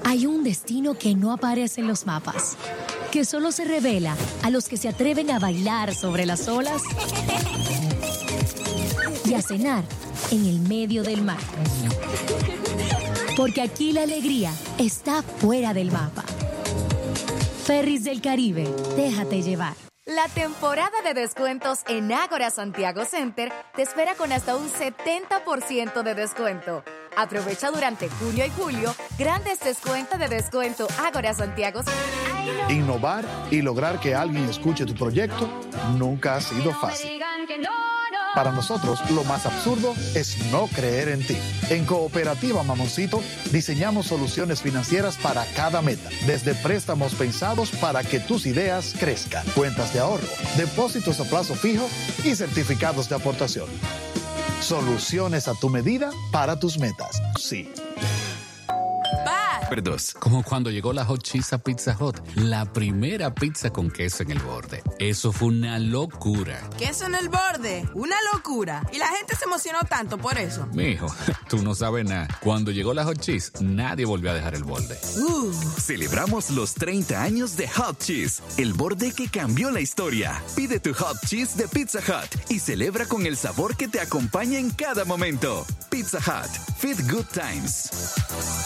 Hay un destino que no aparece en los mapas, que solo se revela a los que se atreven a bailar sobre las olas y a cenar en el medio del mar. Porque aquí la alegría está fuera del mapa. Ferries del Caribe, déjate llevar. La temporada de descuentos en Ágora Santiago Center te espera con hasta un 70% de descuento. Aprovecha durante junio y julio grandes descuentos de descuento Ágora Santiago Center. Innovar y lograr que alguien escuche tu proyecto nunca ha sido fácil. Para nosotros, lo más absurdo es no creer en ti. En Cooperativa Mamoncito, diseñamos soluciones financieras para cada meta, desde préstamos pensados para que tus ideas crezcan, cuentas de ahorro, depósitos a plazo fijo y certificados de aportación. Soluciones a tu medida para tus metas. Sí. Como cuando llegó la Hot Cheese a Pizza Hut, la primera pizza con queso en el borde. Eso fue una locura. ¿Queso en el borde? Una locura. Y la gente se emocionó tanto por eso. Mijo, tú no sabes nada. Cuando llegó la Hot Cheese, nadie volvió a dejar el borde. Celebramos los 30 años de Hot Cheese, el borde que cambió la historia. Pide tu Hot Cheese de Pizza Hut y celebra con el sabor que te acompaña en cada momento. Pizza Hut. Fit Good Times.